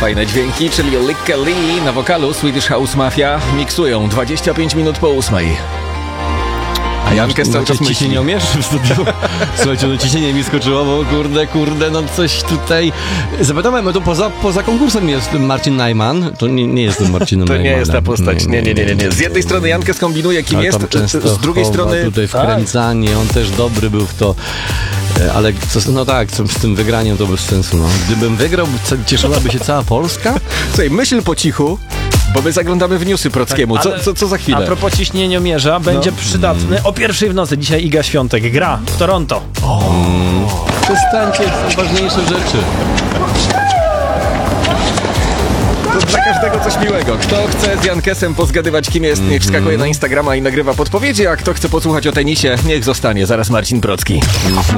fajne dźwięki, czyli Lykke Li na wokalu Swedish House Mafia miksują 25 minut po 8. A Jankes cały czas myśli. Ciśnienie umiesz w studiu? Słuchajcie, no ciśnienie mi skoczyło, bo kurde, no coś tutaj... Zapytałem, to poza konkursem jest Marcin Najman. To nie jest tym Marcinem Najmanem. To nie jest ta postać, nie. Z jednej strony Jankes kombinuje, kim jest, z drugiej strony... tutaj wkręcanie, on też dobry był w to. Ale z tym wygraniem to bez sensu. No. Gdybym wygrał, cieszyłaby się cała Polska? Słuchaj, myśl po cichu, bo my zaglądamy w newsy Prockiemu. Co za chwilę? A propos ciśnieniomierza, będzie przydatny o 1:00 w nocy. Dzisiaj Iga Świątek gra w Toronto. Przestańcie, są ważniejsze rzeczy. To dla każdego coś miłego. Kto chce z Jankesem pozgadywać, kim jest, niech wskakuje na Instagrama i nagrywa podpowiedzi, a kto chce posłuchać o tenisie, niech zostanie. Zaraz Marcin Procki.